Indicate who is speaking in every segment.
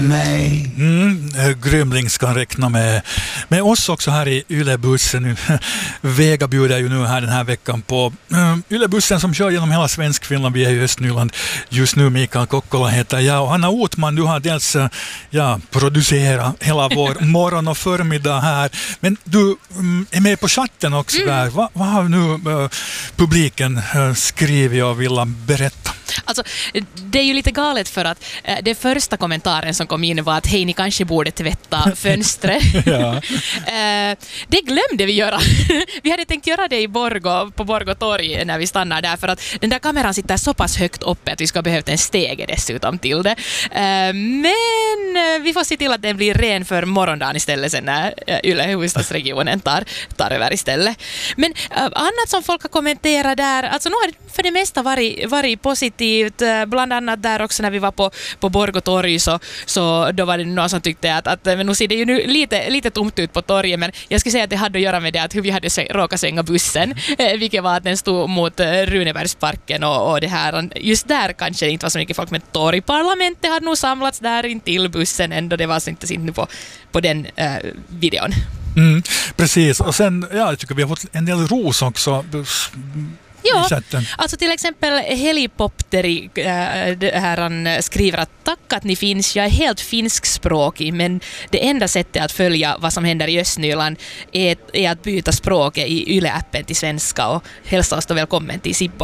Speaker 1: mig.
Speaker 2: Grymling ska räkna med oss också här i Yle-bussen. Vega bjuder ju nu här den här veckan på Yle-bussen som kör genom hela Svenskfinland. Vi är i Östnyland just nu. Mikael Kokkola heter jag och Hanna Otman, du har dels producerat hela vår morgon och förmiddag här. Men du är med på chatten också där. Vad har nu publiken skrivit och vill berätta?
Speaker 3: Alltså, det är ju lite galet för att det första kommentaren som kom in var att hej, ni kanske borde tvätta fönstret. Det glömde vi göra. Vi hade tänkt göra det på Borgå torg när vi stannar där, för att den där kameran sitter så pass högt uppe att vi ska ha behövt en stege dessutom till det. Men vi får se till att den blir ren för morgondagen istället sen när Yle huvudstadsregionen tar över istället. Men annat som folk har kommenterat där, alltså nu har det för det mesta varit positivt. Bland annat där också när vi var på Borgå torg så då var det någon som tyckte att men nu ser det ju nu lite tomt ut på torget, men jag skulle säga att det hade att göra med det att hur vi hade råkat svänga bussen, vilket var att den stod mot Runebergsparken och det här, just där kanske det inte var så mycket folk, men torgparlamentet hade nog samlats där in till bussen ändå, det var alltså inte sin på den videon.
Speaker 2: Precis, och sen jag tycker vi har fått en del ros också.
Speaker 3: Ja, alltså till exempel Helikopteri han skriver att tack att ni finns, jag är helt finskspråkig, men det enda sättet att följa vad som händer i Östnyland är att byta språket i Yle-appen till svenska och hälsa oss då välkommen till Sibbo.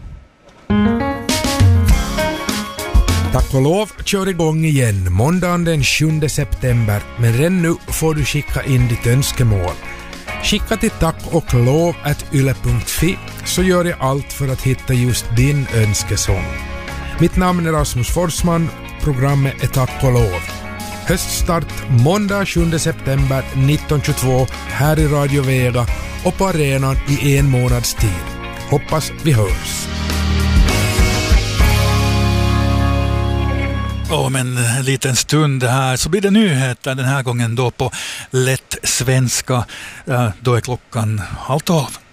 Speaker 4: Tack och lov kör igång igen måndagen den 7 september, men redan nu får du skicka in ditt önskemål. Skicka till tackoklov@yle.fi så gör jag allt för att hitta just din önskesång. Mitt namn är Rasmus Forsman, programmet är Tack och lov. Höststart måndag 7 september 1922 här i Radio Vega och på arenan i 1 månads tid. Hoppas vi hörs.
Speaker 2: Om en liten stund här så blir det nyheter den här gången då på lätt svenska. Då är klockan 11:30.